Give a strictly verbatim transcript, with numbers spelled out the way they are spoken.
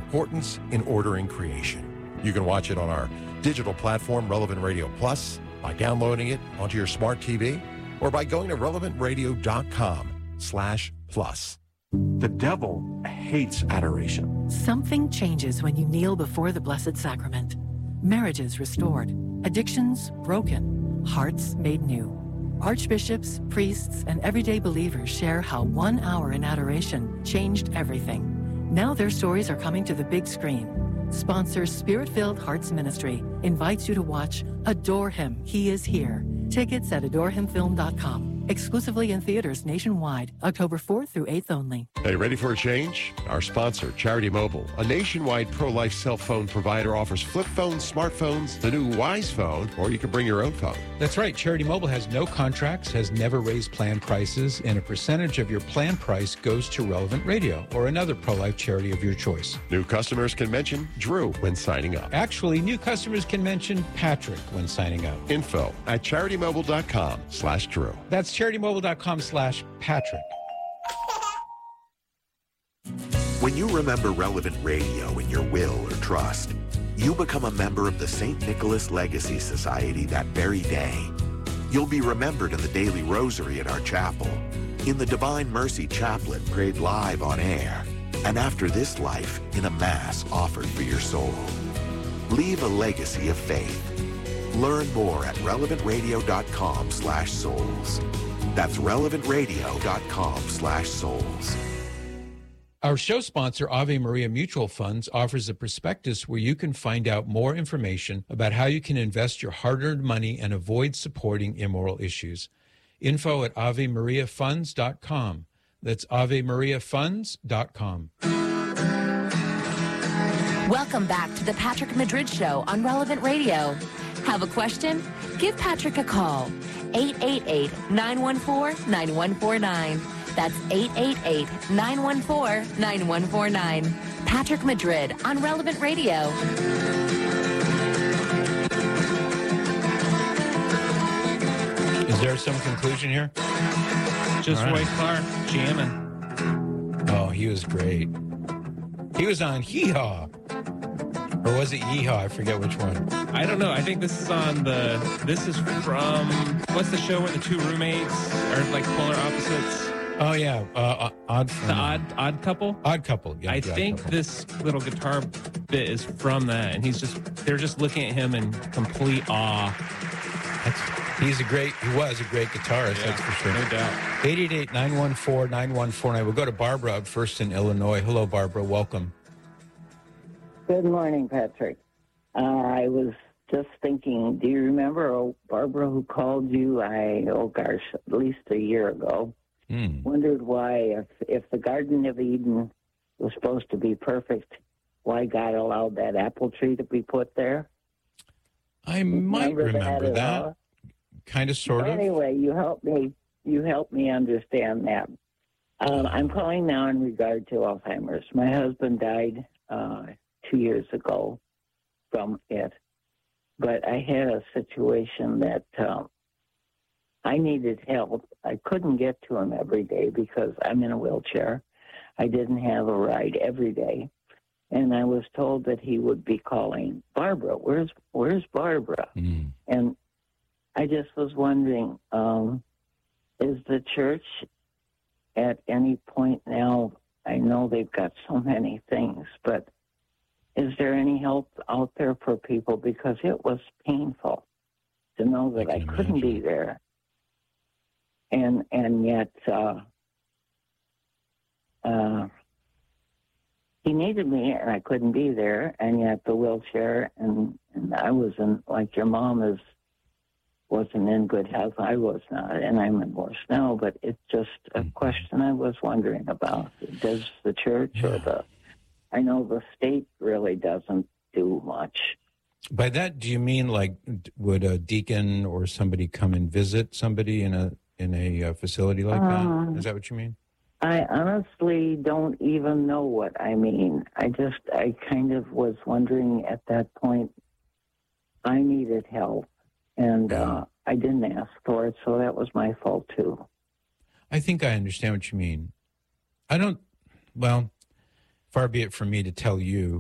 importance in ordering creation. You can watch it on our digital platform, Relevant Radio Plus, by downloading it onto your smart T V, or by going to relevant radio dot com slash plus. The devil hates adoration. Something changes when you kneel before the Blessed Sacrament. Marriages restored, addictions broken, hearts made new. Archbishops, priests, and everyday believers share how one hour in adoration changed everything. Now their stories are coming to the big screen. Sponsor Spirit-Filled Hearts Ministry invites you to watch Adore Him, He Is Here. Tickets at adore him film dot com. Exclusively in theaters nationwide, October fourth through eighth only. Hey, ready for a change? Our sponsor, Charity Mobile, a nationwide pro-life cell phone provider, offers flip phones, smartphones, the new Wise phone, or you can bring your own phone. That's right. Charity Mobile has no contracts, has never raised plan prices, and a percentage of your plan price goes to Relevant Radio or another pro-life charity of your choice. New customers can mention Drew when signing up. Actually, new customers can mention Patrick when signing up. Info at charity mobile dot com slash Drew. That's charity mobile dot com slash Patrick. When you remember Relevant Radio in your will or trust, you become a member of the Saint Nicholas Legacy Society that very day. You'll be remembered in the daily rosary at our chapel, in the Divine Mercy Chaplet prayed live on air, and after this life in a Mass offered for your soul. Leave a legacy of faith. Learn more at relevant radio dot com slash souls. That's relevant radio dot com slash souls. Our show sponsor, Ave Maria Mutual Funds, offers a prospectus where you can find out more information about how you can invest your hard-earned money and avoid supporting immoral issues. Info at ave maria funds dot com. That's ave maria funds dot com. Welcome back to the Patrick Madrid Show on Relevant Radio. Have a question? Give Patrick a call. eight eight eight, nine one four, nine one four nine. That's eight eight eight, nine one four, nine one four nine. Patrick Madrid on Relevant Radio. Is there some conclusion here? Just All right. Roy Clark jamming. Oh, he was great. He was on Hee Haw. Or was it Yeehaw? I forget which one. I don't know. I think this is on the. This is from. What's the show where the two roommates are like polar opposites? Oh yeah, uh, odd. The odd odd couple. Odd couple. Yeah, I the Odd think Couple. this little guitar bit is from that, and he's just. They're just looking at him in complete awe. That's, he's a great. He was a great guitarist. Yeah, that's for sure. no doubt. eight eight eight, nine one four, nine one four nine. We'll go to Barbara up first in Illinois. Hello, Barbara. Welcome. Good morning, Patrick. Uh, I was just thinking, do you remember oh, Barbara who called you, I, oh gosh, at least a year ago? Hmm. Wondered why, if, if the Garden of Eden was supposed to be perfect, why God allowed that apple tree to be put there? I might Remember remember that. that. that? Kind of, sort of. Anyway, you helped me. You helped me understand that. Um, I'm calling now in regard to Alzheimer's. My husband died uh, two years ago from it, but I had a situation that um, I needed help. I couldn't get to him every day because I'm in a wheelchair. I didn't have a ride every day, and I was told that he would be calling Barbara. Where's Where's Barbara? Mm. And I just was wondering, um, is the church at any point now? I know they've got so many things, but is there any help out there for people? Because it was painful to know that I, I couldn't imagine. be there. And and yet uh, uh, he needed me, and I couldn't be there. And yet the wheelchair, and, and I wasn't, like your mom is, wasn't in good health. I was not, and I'm in worse now. But it's just a question I was wondering about. Does the church Yeah. or the... I know the state really doesn't do much. By that, do you mean like would a deacon or somebody come and visit somebody in a in a uh, facility like Um, that? Is that what you mean? I honestly don't even know what I mean. I just, I kind of was wondering at that point, I needed help, and Yeah. uh, I didn't ask for it, so that was my fault too. I think I understand what you mean. I don't, well, far be it from me to tell you